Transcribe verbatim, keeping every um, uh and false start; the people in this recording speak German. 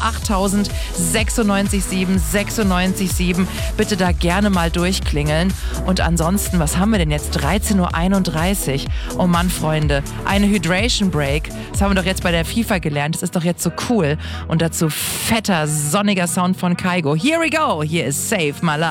achttausend sechsundneunzig sieben sechsundneunzig sieben. Bitte da gerne mal durchklingeln. Und ansonsten, was haben wir denn jetzt? dreizehn Uhr einunddreißig. Oh Mann, Freunde, eine Hydration Break. Das haben wir doch jetzt bei der FIFA gelernt. Das ist doch jetzt so cool. Und dazu fetter, sonniger Sound von Kygo. Here we go. Hier ist Save My Love.